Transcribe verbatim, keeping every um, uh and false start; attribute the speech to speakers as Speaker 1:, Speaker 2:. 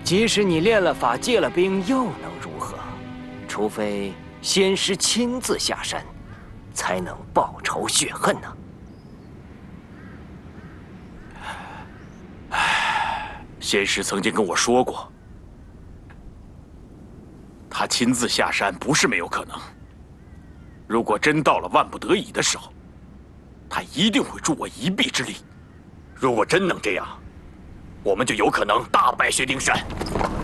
Speaker 1: 即使你练了法、戒了兵，又能如何？除非仙师亲自下山，才能报仇雪恨呢。
Speaker 2: 唉，仙师曾经跟我说过，他亲自下山不是没有可能。如果真到了万不得已的时候，他一定会助我一臂之力。如果真能这样，我们就有可能大败薛丁山。